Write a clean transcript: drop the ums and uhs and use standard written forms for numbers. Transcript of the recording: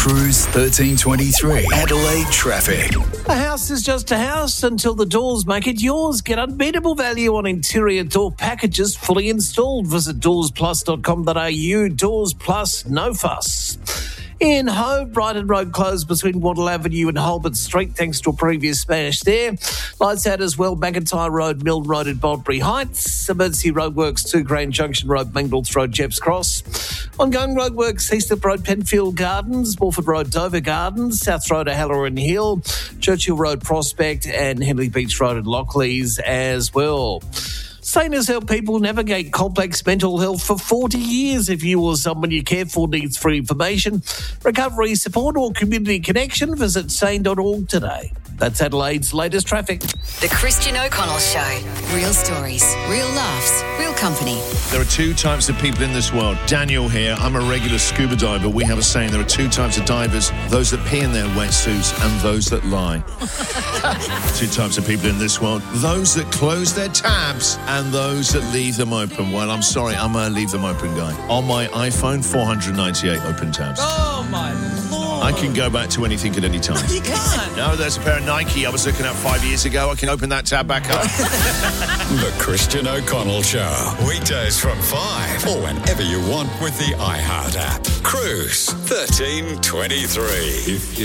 Cruise 1323. Adelaide traffic. A house is just a house until the doors make it yours. Get unbeatable value on interior door packages fully installed. Visit doorsplus.com.au. Doors Plus, no fuss. In Hove, Brighton Road closed between Wattle Avenue and Holbert Street thanks to a previous smash there. Lights out as well, McIntyre Road, Milne Road at Bodbury Heights. Emergency roadworks, 2 Grand Junction Road, Mangles Road, Jepps Cross. Ongoing roadworks, Heathcliff Road, Penfield Gardens, Morford Road, Dover Gardens, South Road, Halloran Hill, Churchill Road, Prospect and Henley Beach Road at Lockleys as well. Sane has helped people navigate complex mental health for 40 years. If you or someone you care for needs free information, recovery support or community connection, visit sane.org today. That's Adelaide's latest traffic. The Christian O'Connell Show. Real stories, real laughs, real company. There are 2 types of people in this world. Daniel here, I'm a regular scuba diver. We have a saying, there are 2 types of divers, those that pee in their wetsuits and those that lie. 2 types of people in this world, those that close their tabs and those that leave them open. Well, I'm sorry, I'm a leave them open guy. On my iPhone, 498 open tabs. Oh, my Lord. I can go back to anything at any time. You can't. No, there's a pair of Nike I was looking at 5 years ago. I can open that tab back up. The Christian O'Connell Show. Weekdays from 5 or whenever you want with the iHeart app. Cruise 1323.